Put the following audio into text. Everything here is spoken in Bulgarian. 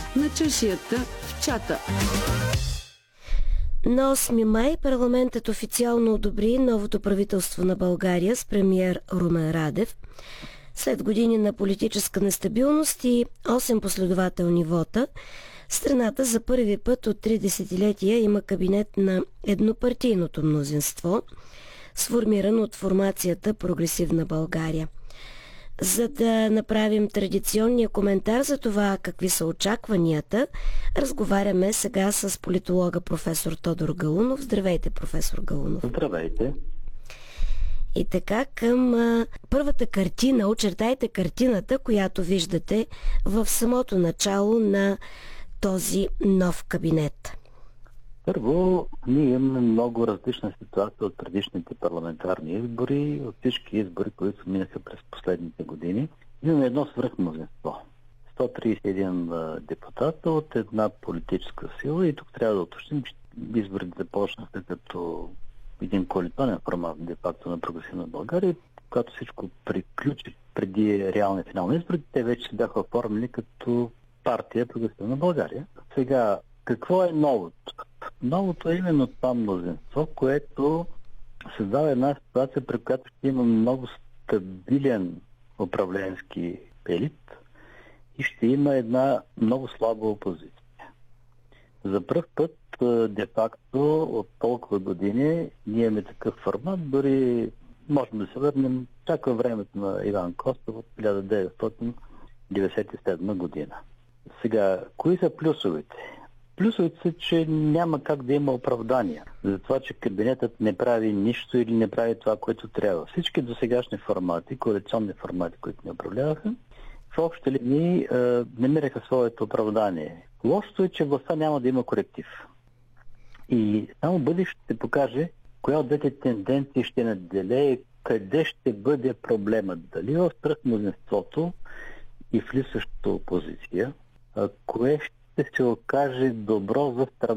на чашията в чата. На 8 май парламентът официално одобри новото правителство на България с премиер Румен Радев. След години на политическа нестабилност и 8 последователни вота, страната за първи път от 3 десетилетия има кабинет на еднопартийното мнозинство, сформиран от формацията Прогресивна България. За да направим традиционния коментар за това какви са очакванията, разговаряме сега с политолога професор Тодор Галунов. Здравейте, професор Галунов. Здравейте. И така, към първата картина, очертайте картината, която виждате в самото начало на този нов кабинет. Първо, ние имаме много различна ситуация от предишните парламентарни избори, от всички избори, които минаха през последните години. Имаме едно свръхмнозинство. 131 депутата от една политическа сила и тук трябва да уточним, че изборите започнаха като един коалиционен формат, де-факто, на Прогресивна България. Когато всичко приключи преди реални финални избори, те вече се бяха оформили като партия Прогресивна България. Сега, какво е новото? Новото е именно това мнозинство, което създава една ситуация, при която ще има много стабилен управленски елит и ще има една много слаба опозиция. За пръв път, де-факто, от толкова години ние имаме такъв формат, дори можем да се върнем чак във времето на Иван Костов от 1997 година. Сега, кои са плюсовете? Плюсовете са, че няма как да има оправдания за това, че кабинетът не прави нищо или не прави това, което трябва. Всички досегашни формати, коалиционни формати, които ни управляваха, в общи линии намираха своето оправдание. Лошото е, че властта няма да има коректив. И само бъдещето ще покаже коя от двете тенденции ще наделее, къде ще бъде проблемът. Дали в свръхмнозинството и в липсващата опозиция, кое ще се окаже добро за страната.